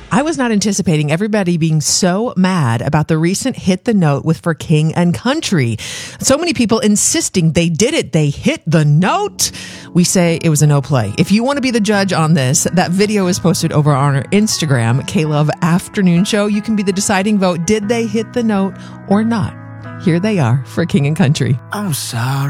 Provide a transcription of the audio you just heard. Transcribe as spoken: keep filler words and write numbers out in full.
I was not anticipating everybody being so mad about the recent Hit the Note with For King and Country. So many people insisting they did it. They hit the note. We say it was a no play. If you want to be the judge on this, that video is posted over on our Instagram, K-Love Afternoon Show. You can be the deciding vote. Did they hit the note or not? Here they are, For King and Country. I'm sorry.